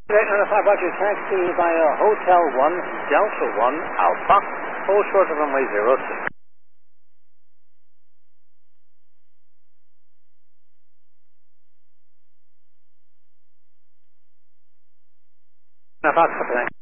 95 Roger, taxi via Hotel 1, Delta 1, Alpha, hold short of runway 06. About